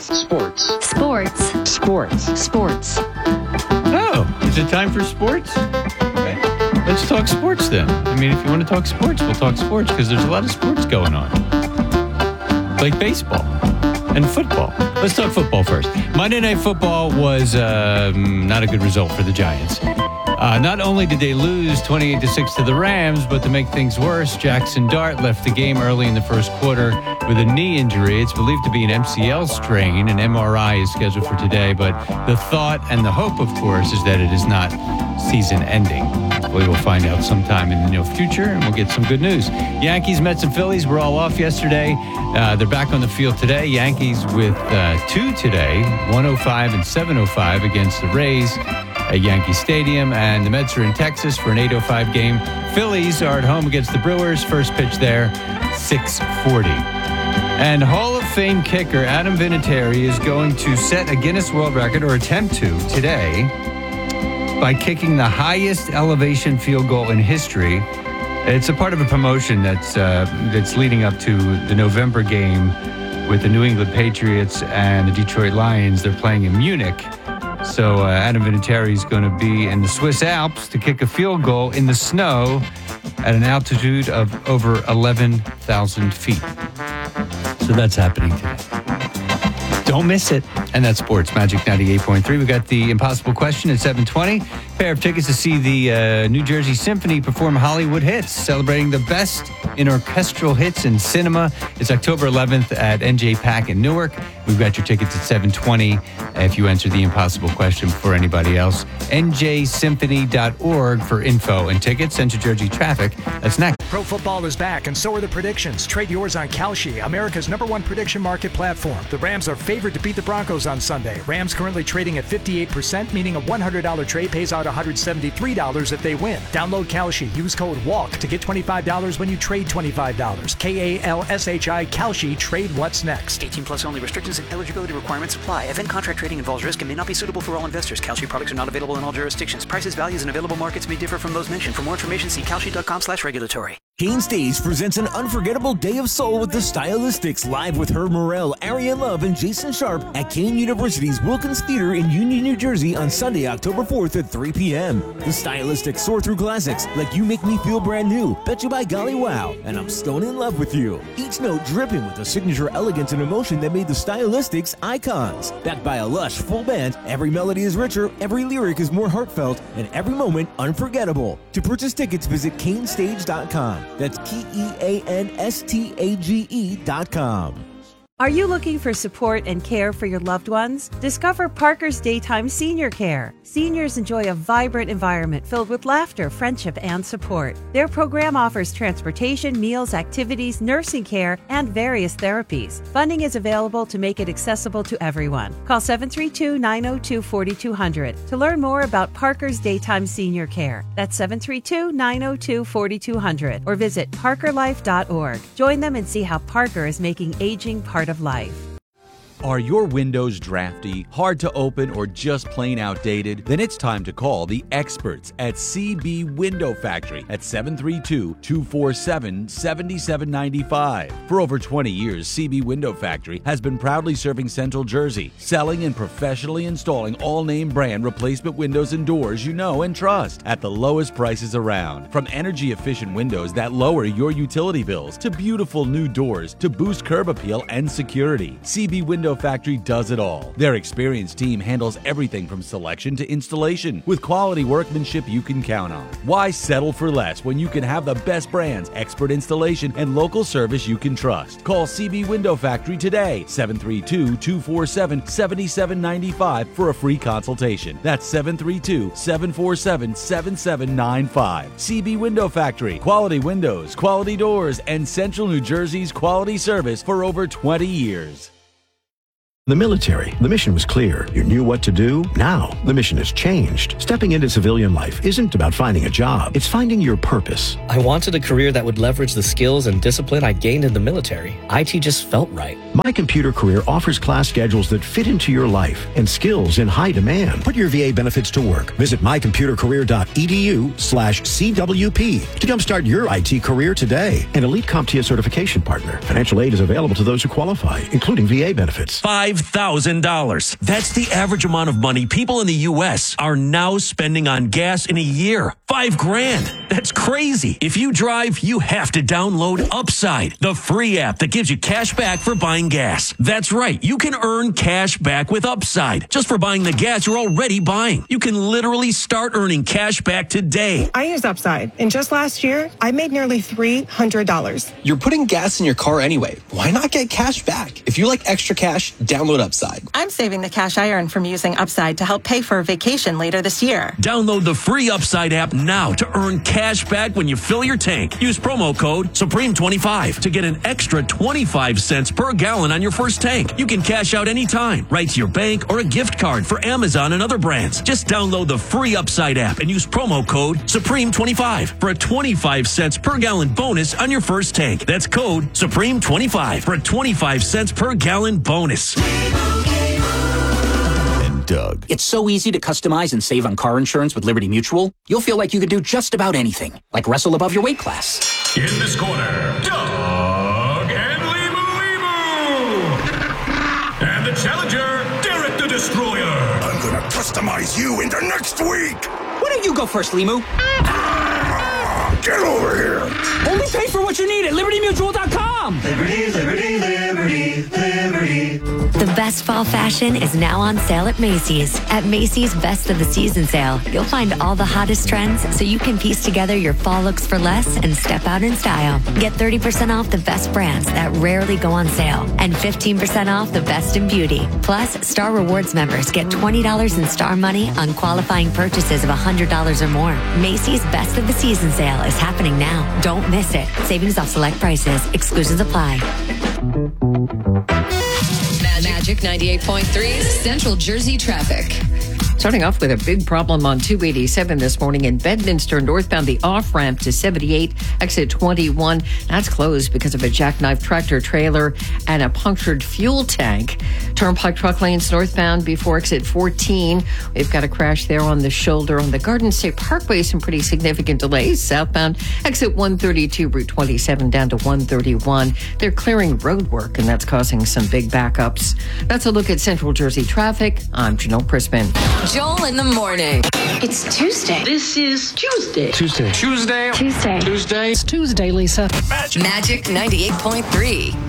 Sports. Oh, is it time for sports? Okay. Let's talk sports then. I mean, if you want to talk sports, we'll talk sports because there's a lot of sports going on. Like baseball and football. Let's talk football first. Monday Night Football was not a good result for the Giants. Not only did they lose 28-6 to the Rams, but to make things worse, Jackson Dart left the game early in the first quarter with a knee injury. It's believed to be an MCL strain. An MRI is scheduled for today, but the thought and the hope, of course, is that it is not season-ending. We will find out sometime in the near future, and we'll get some good news. Yankees, Mets, and Phillies were all off yesterday. They're back on the field today. Yankees with 2 today, 1:05 and 7:05 against the Rays at Yankee Stadium, and the Mets are in Texas for an 8:05 game. Phillies are at home against the Brewers. First pitch there, 6:40. And Hall of Fame kicker Adam Vinatieri is going to set a Guinness World Record, or attempt to, today, by kicking the highest elevation field goal in history. It's a part of a promotion that's leading up to the November game with the New England Patriots and the Detroit Lions. They're playing in Munich. So Adam Vinatieri is going to be in the Swiss Alps to kick a field goal in the snow at an altitude of over 11,000 feet. So that's happening today. Don't miss it. And that's Sports Magic 98.3. We got the impossible question at 7:20. Pair of tickets to see the New Jersey Symphony perform Hollywood hits, celebrating the best in orchestral hits in cinema. It's October 11th at NJ Pack in Newark. We've got your tickets at 7:20 if you answer the impossible question before anybody else. njsymphony.org for info and tickets. Enter Jersey traffic. That's next. Pro football is back, and so are the predictions. Trade yours on Kalshi, America's #1 prediction market platform. The Rams are favored to beat the Broncos on Sunday. Rams currently trading at 58%, meaning a $100 trade pays out $173 if they win. Download Kalshi. Use code WALK to get $25 when you trade $25. KALSHI Kalshi. Trade what's next. 18 plus only. Restrictions and eligibility requirements apply. Event contract trading involves risk and may not be suitable for all investors. Kalshi products are not available in all jurisdictions. Prices, values, and available markets may differ from those mentioned. For more information, see kalshi.com/regulatory. Kane Stage presents an unforgettable day of soul with the Stylistics, live with Herb Morrell, Ariane Love, and Jason Sharp at Kane University's Wilkins Theater in Union, New Jersey on Sunday, October 4th at 3 p.m. The Stylistics soar through classics like You Make Me Feel Brand New, Bet You By Golly Wow, and I'm Stone in Love With You. Each note dripping with the signature elegance and emotion that made the Stylistics icons. Backed by a lush, full band, every melody is richer, every lyric is more heartfelt, and every moment unforgettable. To purchase tickets, visit canestage.com. That's KEANSTAGE.com. Are you looking for support and care for your loved ones? Discover Parker's Daytime Senior Care. Seniors enjoy a vibrant environment filled with laughter, friendship, and support. Their program offers transportation, meals, activities, nursing care, and various therapies. Funding is available to make it accessible to everyone. Call 732-902-4200 to learn more about Parker's Daytime Senior Care. That's 732-902-4200 or visit parkerlife.org. Join them and see how Parker is making aging part of life. Are your windows drafty, hard to open, or just plain outdated? Then it's time to call the experts at CB Window Factory at 732-247-7795. For over 20 years, CB Window Factory has been proudly serving Central Jersey, selling and professionally installing all name brand replacement windows and doors you know and trust at the lowest prices around. From energy-efficient windows that lower your utility bills to beautiful new doors to boost curb appeal and security, CB Window Factory does it all. Their experienced team handles everything from selection to installation with quality workmanship you can count on. Why settle for less when you can have the best brands, expert installation, and local service you can trust? Call CB Window Factory today, 732-247-7795 for a free consultation. That's 732-747-7795. CB Window Factory. Quality windows, quality doors, and Central New Jersey's quality service for over 20 years. The military, the mission was clear. You knew what to do. Now, the mission has changed. Stepping into civilian life isn't about finding a job. It's finding your purpose. I wanted a career that would leverage the skills and discipline I gained in the military. IT just felt right. My Computer Career offers class schedules that fit into your life and skills in high demand. Put your VA benefits to work. Visit mycomputercareer.edu/CWP to jumpstart your IT career today. An elite CompTIA certification partner. Financial aid is available to those who qualify, including VA benefits. 5 $5,000. That's the average amount of money people in the U.S. are now spending on gas in a year. $5,000. That's crazy. If you drive, you have to download Upside, the free app that gives you cash back for buying gas. That's right. You can earn cash back with Upside just for buying the gas you're already buying. You can literally start earning cash back today. I use Upside, and just last year, I made nearly $300. You're putting gas in your car anyway. Why not get cash back? If you like extra cash, download Upside. I'm saving the cash I earn from using Upside to help pay for a vacation later this year. Download the free Upside app now to earn cash back when you fill your tank. Use promo code Supreme25 to get an extra 25 cents per gallon on your first tank. You can cash out anytime, right to your bank or a gift card for Amazon and other brands. Just download the free Upside app and use promo code Supreme25 for a 25 cents per gallon bonus on your first tank. That's code Supreme25 for a 25 cents per gallon bonus. Doug. It's so easy to customize and save on car insurance with Liberty Mutual. You'll feel like you could do just about anything, like wrestle above your weight class. In this corner, Doug and Limu. And the challenger, Derek the Destroyer. I'm gonna customize you into next week. Why don't you go first, Limu? Get over here. Only pay for what you need at LibertyMutual.com. Liberty, liberty, liberty, liberty. The best fall fashion is now on sale at Macy's. At Macy's Best of the Season sale, you'll find all the hottest trends so you can piece together your fall looks for less and step out in style. Get 30% off the best brands that rarely go on sale and 15% off the best in beauty. Plus, Star Rewards members get $20 in Star money on qualifying purchases of $100 or more. Macy's Best of the Season sale is happening now. Don't miss it. Savings off select prices. Exclusions apply. Magic 98.3 Central Jersey traffic. Starting off with a big problem on 287 this morning in Bedminster, northbound, the off-ramp to 78, exit 21. That's closed because of a jackknife tractor trailer and a punctured fuel tank. Turnpike truck lanes northbound before exit 14. We've got a crash there on the shoulder on the Garden State Parkway. Some pretty significant delays. Southbound, exit 132, Route 27 down to 131. They're clearing road work, and that's causing some big backups. That's a look at Central Jersey traffic. I'm Janelle Crispin. Joel in the morning. It's Tuesday. This is Tuesday. Tuesday. It's Tuesday, Lisa. Tuesday, Lisa. Magic 98.3.